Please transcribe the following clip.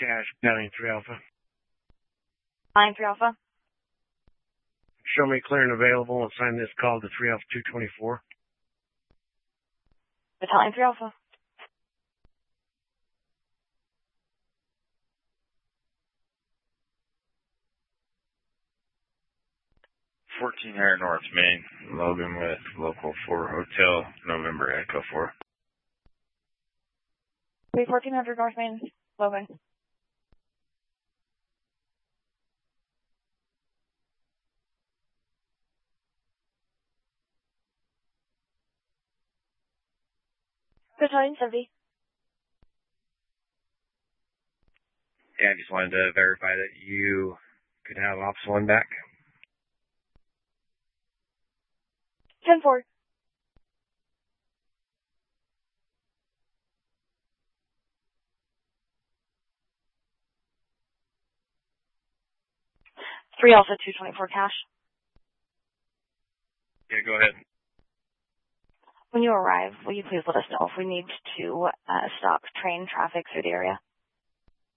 cash, Battalion 3 Alpha. Line 3 Alpha. Show me clear and available and sign this call to 3 Alpha 224. Battalion 3 Alpha. North Main, Logan with Local 4 Hotel, November Echo 4. 1400 North Main, Logan. Battalion 70. Yeah, I just wanted to verify that you could have Ops 1 back. 10-4. Three Alpha 224 cash. Yeah, go ahead. When you arrive, will you please let us know if we need to stop train traffic through the area?